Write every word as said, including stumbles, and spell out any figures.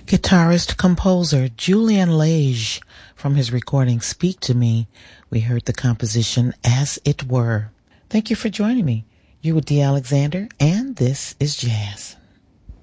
Guitarist-composer Julian Lage, from his recording Speak to Me, we heard the composition As It Were. Thank you for joining me. You with Dee Alexander, and this is Jazz.